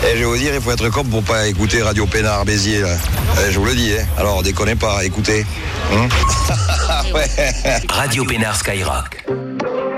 Et je vais vous dire, il faut être cop pour pas écouter Radio Pénard Béziers, là. Je vous le dis, hein. Alors, déconnez pas, écoutez. Ouais. Radio Pénard Skyrock.